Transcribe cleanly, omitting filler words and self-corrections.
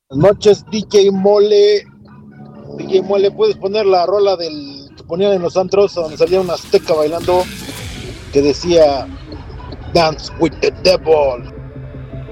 Buenas noches, DJ Mole. DJ Mole, ¿puedes poner la rola del que ponían en los antros donde salía una azteca bailando que decía Dance with the Devil?